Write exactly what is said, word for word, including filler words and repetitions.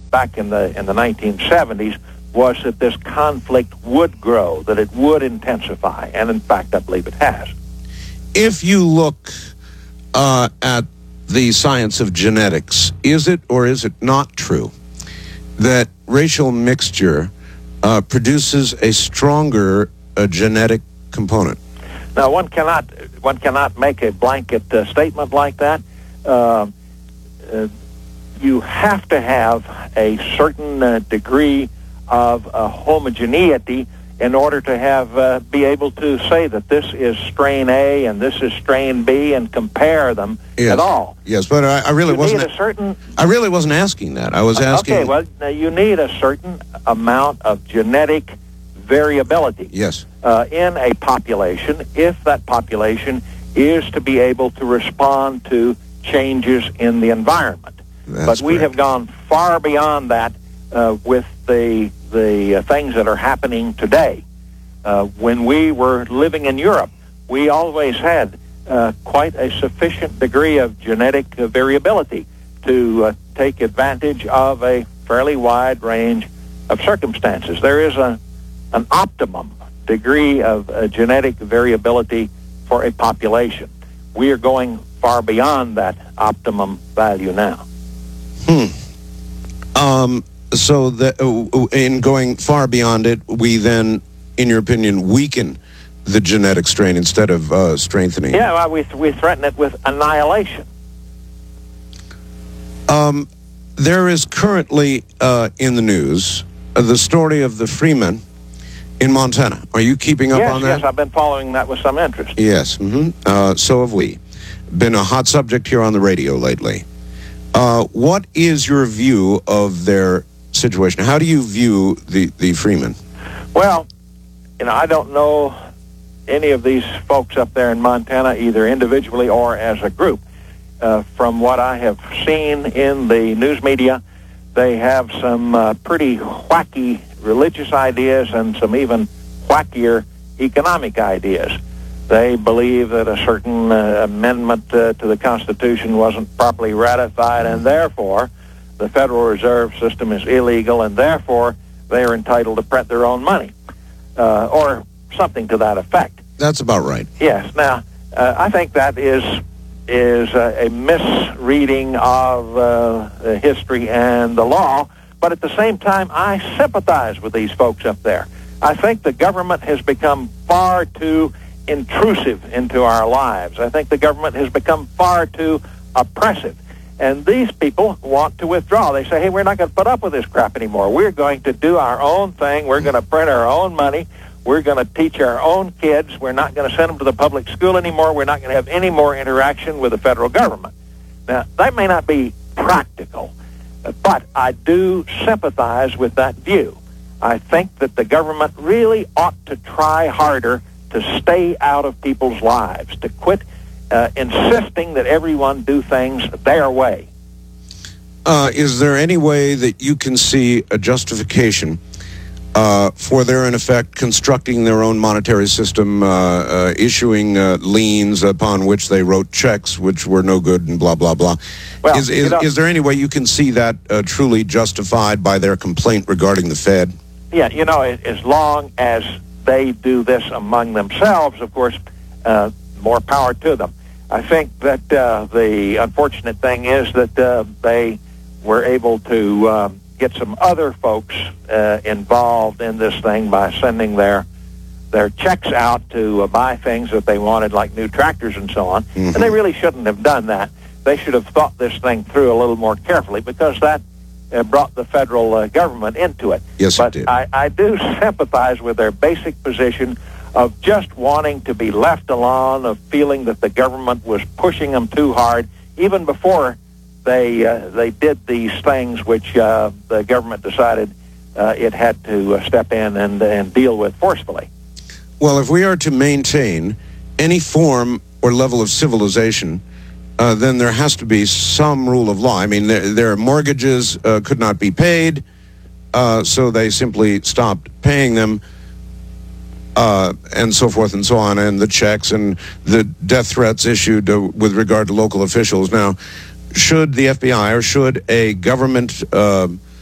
back in the in the nineteen seventies was that this conflict would grow, that it would intensify, and in fact, I believe it has. If you look uh, at the science of genetics, is it or is it not true that racial mixture uh, produces a stronger uh, genetic component? Now, one cannot one cannot make a blanket uh, statement like that. Uh, uh, you have to have a certain uh, degree of uh, homogeneity in order to have uh, be able to say that this is strain A and this is strain B and compare them yes. at all. Yes, but I, I really you wasn't. Need a certain, I really wasn't asking that. I was asking. Okay, well, now you need a certain amount of genetic variability. Yes. Uh, in a population, if that population is to be able to respond to changes in the environment. That's but we correct. have gone far beyond that uh, with the the uh, things that are happening today. Uh, when we were living in Europe, we always had uh, quite a sufficient degree of genetic uh, variability to uh, take advantage of a fairly wide range of circumstances. There is a an optimum degree of uh, genetic variability for a population. We are going far beyond that optimum value now. Hmm. Um, so that uh, in going far beyond it, we then, in your opinion, weaken the genetic strain instead of uh, strengthening. Yeah, well, we we threaten it with annihilation. Um, there is currently uh, in the news uh, the story of the Freeman in Montana. Are you keeping up yes, on that? Yes, I've been following that with some interest. Yes, mm-hmm. uh, so have we. Been a hot subject here on the radio lately. Uh, what is your view of their situation? How do you view the, the Freeman? Well, you know, I don't know any of these folks up there in Montana, either individually or as a group. Uh, from what I have seen in the news media, they have some uh, pretty wacky religious ideas and some even wackier economic ideas. They believe that a certain uh, amendment uh, to the Constitution wasn't properly ratified, and therefore the Federal Reserve System is illegal, and therefore they are entitled to print their own money, uh, or something to that effect. That's about right. Yes. Now, uh, I think that is is uh, a misreading of uh, the history and the law, but at the same time, I sympathize with these folks up there. I think the government has become far too intrusive into our lives. I think the government has become far too oppressive. And these people want to withdraw. They say, hey, we're not going to put up with this crap anymore. We're going to do our own thing. We're going to print our own money. We're going to teach our own kids. We're not going to send them to the public school anymore. We're not going to have any more interaction with the federal government. Now, that may not be practical, but I do sympathize with that view. I think that the government really ought to try harder to stay out of people's lives, to quit uh, insisting that everyone do things their way. Uh, is there any way that you can see a justification uh, for their, in effect, constructing their own monetary system, uh, uh, issuing uh, liens upon which they wrote checks which were no good and blah, blah, blah? Well, is, is, you know, is there any way you can see that uh, truly justified by their complaint regarding the Fed? Yeah, you know, as long as they do this among themselves, of course, uh, more power to them. I think that uh, the unfortunate thing is that uh, they were able to uh, get some other folks uh, involved in this thing by sending their their checks out to uh, buy things that they wanted, like new tractors and so on. Mm-hmm. And they really shouldn't have done that. They should have thought this thing through a little more carefully, because that Uh, brought the federal uh, government into it. Yes, but it did. I, I do sympathize with their basic position of just wanting to be left alone, of feeling that the government was pushing them too hard, even before they uh, they did these things which uh, the government decided uh, it had to uh, step in and, and deal with forcefully. Well, if we are to maintain any form or level of civilization, Uh, then there has to be some rule of law. I mean, their, their mortgages uh, could not be paid, uh, so they simply stopped paying them, uh, and so forth and so on, and the checks and the death threats issued uh, with regard to local officials. Now, should the F B I or should a government uh,